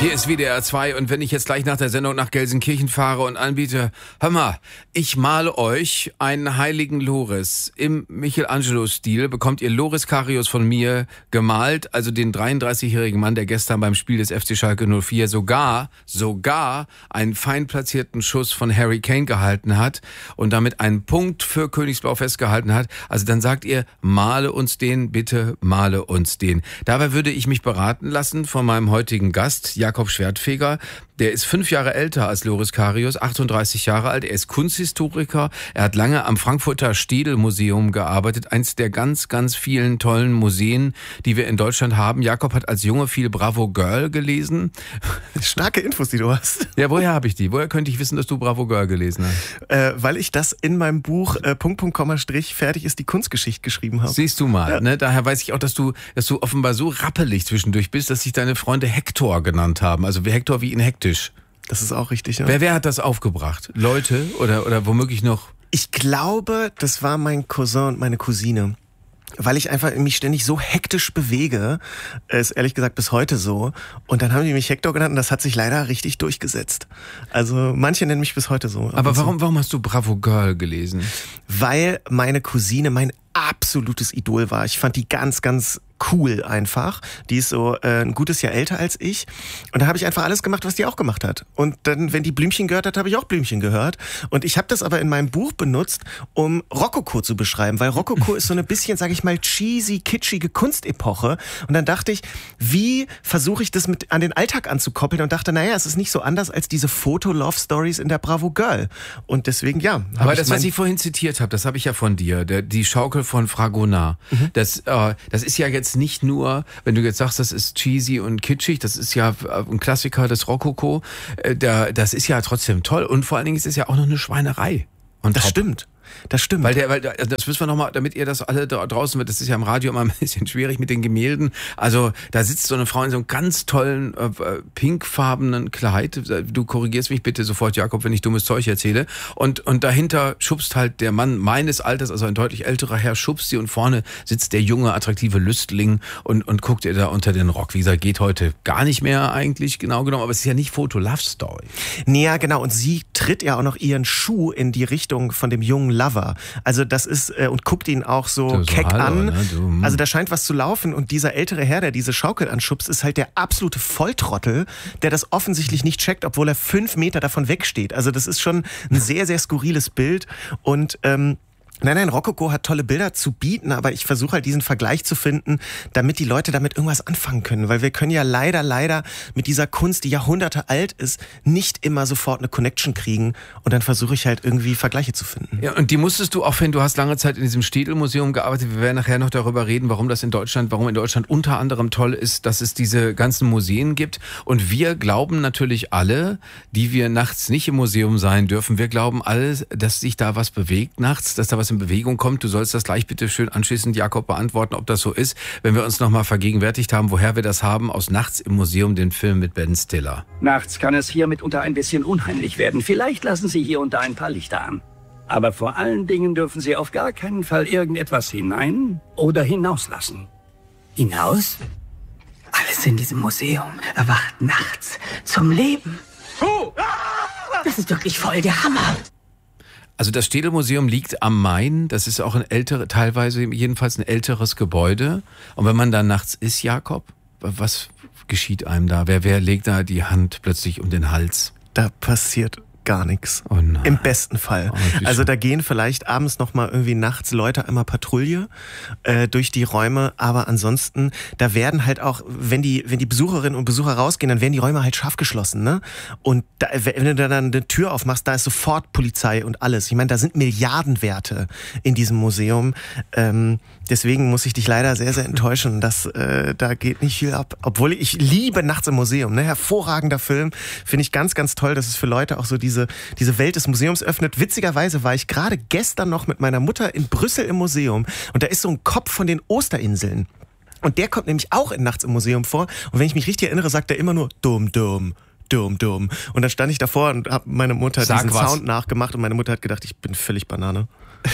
Hier ist WDR 2 und wenn ich jetzt gleich nach der Sendung nach Gelsenkirchen fahre und anbiete, hör mal, ich male euch einen heiligen Loris im Michelangelo-Stil, bekommt ihr Loris Karius von mir gemalt, also den 33-jährigen Mann, der gestern beim Spiel des FC Schalke 04 sogar einen fein platzierten Schuss von Harry Kane gehalten hat und damit einen Punkt für Königsblau festgehalten hat. Also dann sagt ihr, male uns den, bitte male uns den. Dabei würde ich mich beraten lassen von meinem heutigen Gast, Jakob Schwertfeger. Der ist 5 Jahre älter als Loris Karius, 38 Jahre alt. Er ist Kunsthistoriker. Er hat lange am Frankfurter Städel-Museum gearbeitet. Eins der ganz, ganz vielen tollen Museen, die wir in Deutschland haben. Jakob hat als Junge viel Bravo Girl gelesen. Starke Infos, die du hast. Ja, woher habe ich die? Woher könnte ich wissen, dass du Bravo Girl gelesen hast? Weil ich das in meinem Buch fertig ist die Kunstgeschichte geschrieben habe. Siehst du mal, ja. Ne? Daher weiß ich auch, dass du offenbar so rappelig zwischendurch bist, dass sich deine Freunde Hector genannt haben. Also wie Hector wie in hektisch. Das ist auch richtig, ja. Wer hat das aufgebracht? Leute oder womöglich noch? Ich glaube, das war mein Cousin und meine Cousine. Weil ich einfach mich ständig so hektisch bewege, ist ehrlich gesagt bis heute so. Und dann haben die mich Hector genannt und das hat sich leider richtig durchgesetzt. Also manche nennen mich bis heute so. Aber warum hast du Bravo Girl gelesen? Weil meine Cousine mein absolutes Idol war. Ich fand die ganz, ganz cool einfach. Die ist so ein gutes Jahr älter als ich. Und da habe ich einfach alles gemacht, was die auch gemacht hat. Und dann, wenn die Blümchen gehört hat, habe ich auch Blümchen gehört. Und ich habe das aber in meinem Buch benutzt, um Rokoko zu beschreiben. Weil Rokoko ist so eine bisschen, sage ich mal, cheesy, kitschige Kunstepoche. Und dann dachte ich, wie versuche ich das an den Alltag anzukoppeln? Und dachte, naja, es ist nicht so anders als diese Foto-Love-Stories in der Bravo Girl. Und deswegen, ja. Aber das, was ich vorhin zitiert habe, das habe ich ja von dir. Die Schaukel von Fragonard. Das ist ja jetzt nicht nur, wenn du jetzt sagst, das ist cheesy und kitschig, das ist ja ein Klassiker des Rokoko, das ist ja trotzdem toll und vor allen Dingen ist es ja auch noch eine Schweinerei. Und das stimmt. Das stimmt. Weil das müssen wir nochmal, damit ihr das alle da draußen wird, das ist ja im Radio immer ein bisschen schwierig mit den Gemälden. Also da sitzt so eine Frau in so einem ganz tollen pinkfarbenen Kleid. Du korrigierst mich bitte sofort, Jakob, wenn ich dummes Zeug erzähle. Und dahinter schubst halt der Mann meines Alters, also ein deutlich älterer Herr, schubst sie und vorne sitzt der junge, attraktive Lüstling und guckt ihr da unter den Rock. Wie gesagt, geht heute gar nicht mehr eigentlich, genau genommen, aber es ist ja nicht Foto-Love-Story. Nee, ja, genau. Und sie tritt ja auch noch ihren Schuh in die Richtung von dem jungen Lover. Also das ist, und guckt ihn auch so keck an. Ne? Also da scheint was zu laufen und dieser ältere Herr, der diese Schaukel anschubst, ist halt der absolute Volltrottel, der das offensichtlich nicht checkt, obwohl er 5 Meter davon wegsteht. Also das ist schon ein sehr, sehr skurriles Bild und Nein, Rokoko hat tolle Bilder zu bieten, aber ich versuche halt diesen Vergleich zu finden, damit die Leute damit irgendwas anfangen können. Weil wir können ja leider mit dieser Kunst, die Jahrhunderte alt ist, nicht immer sofort eine Connection kriegen. Und dann versuche ich halt irgendwie Vergleiche zu finden. Ja, und die musstest du auch finden, du hast lange Zeit in diesem Städel-Museum gearbeitet. Wir werden nachher noch darüber reden, warum in Deutschland unter anderem toll ist, dass es diese ganzen Museen gibt. Und wir glauben natürlich alle, die wir nachts nicht im Museum sein dürfen, wir glauben alle, dass sich da was bewegt nachts, dass da was in Bewegung kommt. Du sollst das gleich bitte schön anschließend, Jakob, beantworten, ob das so ist, wenn wir uns nochmal vergegenwärtigt haben, woher wir das haben, aus Nachts im Museum, den Film mit Ben Stiller. Nachts kann es hier mitunter ein bisschen unheimlich werden. Vielleicht lassen Sie hier und da ein paar Lichter an. Aber vor allen Dingen dürfen Sie auf gar keinen Fall irgendetwas hinein oder hinauslassen. Hinaus? Alles in diesem Museum erwacht nachts zum Leben. Das ist wirklich voll der Hammer. Also das Städel-Museum liegt am Main, das ist auch teilweise jedenfalls ein älteres Gebäude. Und wenn man da nachts ist, Jakob, was geschieht einem da? Wer legt da die Hand plötzlich um den Hals? Da passiert gar nichts. Oh nein. Im besten Fall. Oh, also da gehen vielleicht abends nochmal irgendwie nachts Leute einmal Patrouille durch die Räume, aber ansonsten, da werden halt auch, wenn die Besucherinnen und Besucher rausgehen, dann werden die Räume halt scharf geschlossen, ne? Und da, wenn du dann eine Tür aufmachst, da ist sofort Polizei und alles. Ich meine, da sind Milliardenwerte in diesem Museum. Deswegen muss ich dich leider sehr, sehr enttäuschen, dass da geht nicht viel ab. Obwohl ich liebe Nachts im Museum, ne? Hervorragender Film. Finde ich ganz, ganz toll, dass es für Leute auch so diese Welt des Museums öffnet. Witzigerweise war ich gerade gestern noch mit meiner Mutter in Brüssel im Museum und da ist so ein Kopf von den Osterinseln. Und der kommt nämlich auch in Nachts im Museum vor. Und wenn ich mich richtig erinnere, sagt er immer nur Dum, Dum. Dum, Dum. Und dann stand ich davor und habe meine Mutter diesen Sound nachgemacht und meine Mutter hat gedacht, ich bin völlig Banane.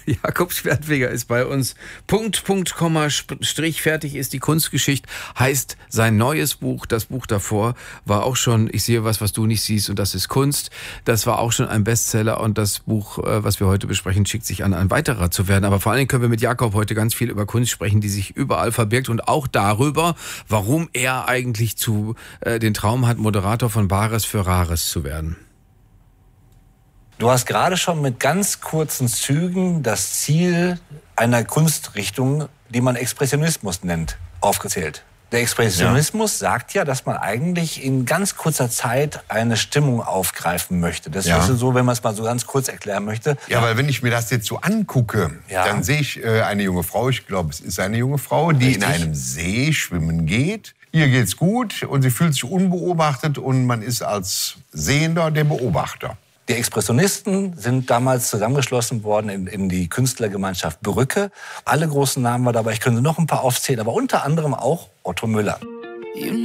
Jakob Schwertfeger ist bei uns. Punkt, Komma, Strich, fertig ist die Kunstgeschichte, heißt sein neues Buch. Das Buch davor war auch schon, ich sehe was du nicht siehst und das ist Kunst. Das war auch schon ein Bestseller und das Buch, was wir heute besprechen, schickt sich an, ein weiterer zu werden. Aber vor allen Dingen können wir mit Jakob heute ganz viel über Kunst sprechen, die sich überall verbirgt und auch darüber, warum er eigentlich den Traum hat, Moderator von Bares für Rares zu werden. Du hast gerade schon mit ganz kurzen Zügen das Ziel einer Kunstrichtung, die man Expressionismus nennt, aufgezählt. Der Expressionismus sagt ja, dass man eigentlich in ganz kurzer Zeit eine Stimmung aufgreifen möchte. Das ist so, wenn man es mal so ganz kurz erklären möchte. Ja, weil wenn ich mir das jetzt so angucke, dann sehe ich eine junge Frau, ich glaube, es ist eine junge Frau, die in einem See schwimmen geht. Ihr geht's gut und sie fühlt sich unbeobachtet und man ist als Sehender der Beobachter. Die Expressionisten sind damals zusammengeschlossen worden in die Künstlergemeinschaft Brücke. Alle großen Namen waren dabei, ich könnte noch ein paar aufzählen, aber unter anderem auch Otto Müller.